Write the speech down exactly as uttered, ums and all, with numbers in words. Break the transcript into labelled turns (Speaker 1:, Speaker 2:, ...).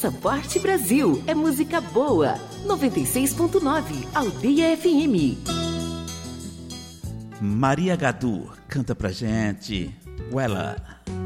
Speaker 1: Passaporte Brasil, é música boa. noventa e seis ponto nove, Aldeia F M.
Speaker 2: Maria Gadu, canta pra gente. Uela.